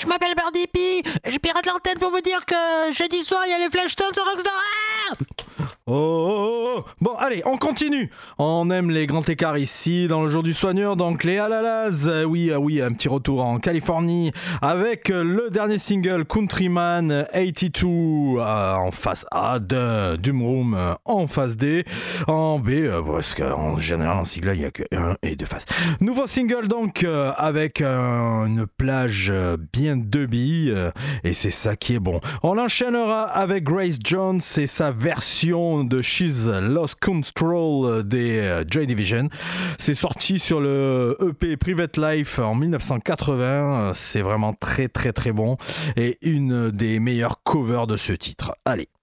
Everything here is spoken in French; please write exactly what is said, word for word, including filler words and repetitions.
je m'appelle Birdie P. Je pirate l'antenne pour vous dire que jeudi soir, il y a les Flashstones au Rockstar. Ah Oh, oh, oh. Bon, allez, on continue. On aime les grands écarts ici dans le jour du soigneur. Donc les Alalas, euh, oui, euh, oui, un petit retour en Californie avec euh, le dernier single Countryman quatre-vingt-deux euh, en face A, de Doom Room euh, en face D, en B, euh, parce qu'en général en sigle il n'y a que un et deux faces. Nouveau single donc euh, avec euh, une plage euh, bien dubby euh, et c'est ça qui est bon. On enchaînera avec Grace Jones et sa version de She's Lost Control des euh, Joy Division. C'est sorti sur le E P Private Life en dix-neuf cent quatre-vingts. C'est vraiment très très très bon et une des meilleures covers de ce titre. Allez.